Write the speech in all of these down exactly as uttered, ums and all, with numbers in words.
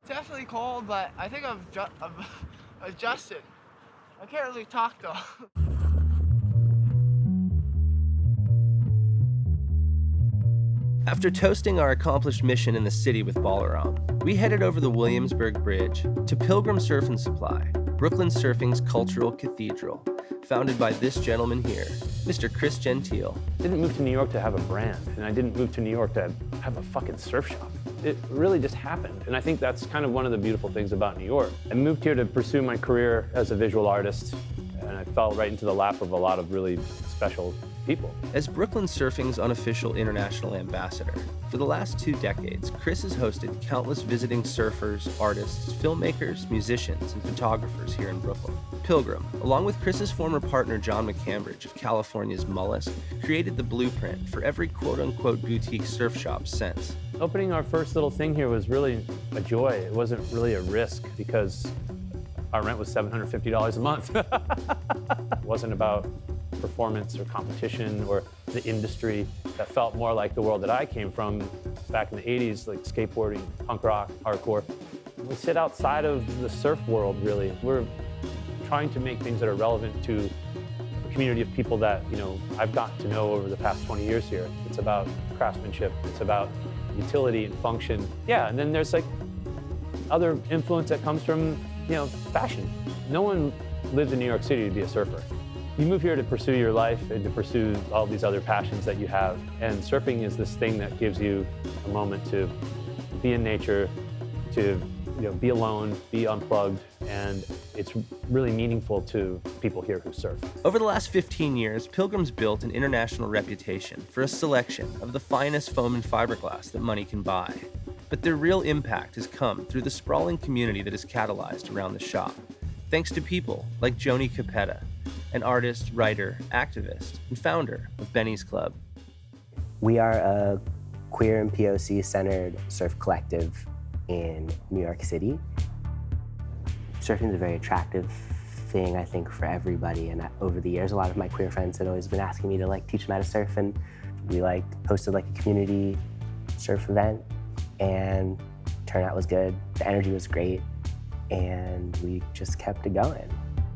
Definitely cold, but I think I've, ju- I've adjusted. I can't really talk though. After toasting our accomplished mission in the city with Balaram, we headed over the Williamsburg Bridge to Pilgrim Surf and Supply, Brooklyn surfing's cultural cathedral, founded by this gentleman here, Mister Chris Gentile. I didn't move to New York to have a brand, and I didn't move to New York to have a fucking surf shop. It really just happened, and I think that's kind of one of the beautiful things about New York. I moved here to pursue my career as a visual artist, and I fell right into the lap of a lot of really special people. As Brooklyn Surfing's unofficial international ambassador, for the last two decades, Chris has hosted countless visiting surfers, artists, filmmakers, musicians, and photographers here in Brooklyn. Pilgrim, along with Chris's former partner John McCambridge of California's Mullis, created the blueprint for every quote-unquote boutique surf shop since. Opening our first little thing here was really a joy. It wasn't really a risk because our rent was seven hundred fifty dollars a month. It wasn't about performance or competition or the industry. That felt more like the world that I came from back in the eighties, like skateboarding, punk rock, hardcore. We sit outside of the surf world, really. We're trying to make things that are relevant to a community of people that, you know, I've gotten to know over the past twenty years here. It's about craftsmanship, it's about utility and function. Yeah, and then there's like other influence that comes from, you know, fashion. No one lives in New York City to be a surfer. You move here to pursue your life and to pursue all these other passions that you have. And surfing is this thing that gives you a moment to be in nature, to, you know, be alone, be unplugged, and it's really meaningful to people here who surf. Over the last fifteen years, Pilgrim's built an international reputation for a selection of the finest foam and fiberglass that money can buy. But their real impact has come through the sprawling community that is catalyzed around the shop, thanks to people like Joni Capetta, an artist, writer, activist, and founder of Benny's Club. We are a queer and P O C-centered surf collective in New York City. Surfing is a very attractive thing, I think, for everybody. And over the years, a lot of my queer friends had always been asking me to like teach them how to surf, and we like hosted like a community surf event, and turnout was good. The energy was great, and we just kept it going.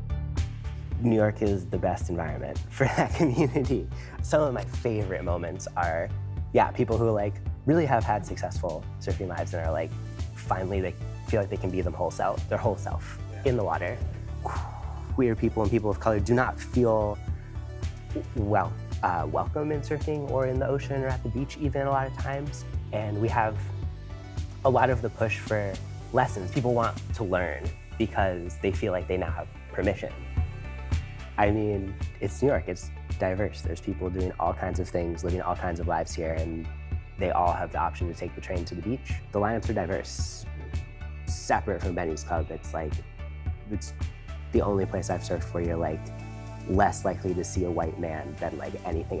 New York is the best environment for that community. Some of my favorite moments are, yeah, people who like really have had successful surfing lives and are like, finally they feel like they can be them whole self, their whole self yeah. in the water. Queer people and people of color do not feel well uh, welcome in surfing or in the ocean or at the beach even a lot of times. And we have a lot of the push for lessons. People want to learn because they feel like they now have permission. I mean, it's New York, it's diverse. There's people doing all kinds of things, living all kinds of lives here, and they all have the option to take the train to the beach. The lineups are diverse. Separate from Benny's Club, it's like, it's the only place I've surfed where you're like less likely to see a white man than like anything